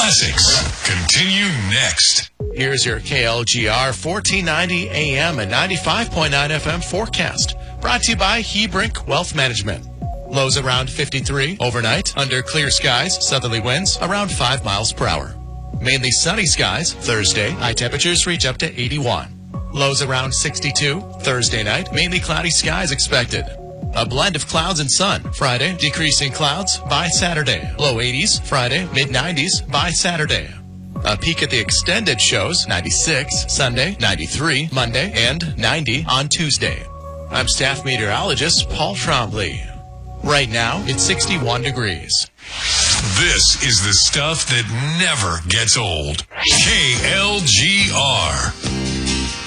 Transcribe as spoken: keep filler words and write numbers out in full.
Classics continue next. Here's your K L G R fourteen ninety A M and ninety-five point nine F M forecast. Brought to you by Hebrink Wealth Management. Lows around fifty-three overnight. Under clear skies, southerly winds around five miles per hour. Mainly sunny skies Thursday. High temperatures reach up to eighty-one. Lows around sixty-two. Thursday night, mainly cloudy skies expected. A blend of clouds and sun. Friday, decreasing clouds by Saturday. Low eighties. Friday, mid nineties by Saturday. A peek at the extended shows, ninety-six Sunday, ninety-three Monday, and ninety on Tuesday. I'm staff meteorologist Paul Trombley. Right now, it's sixty-one degrees. This is the stuff that never gets old. K L G R.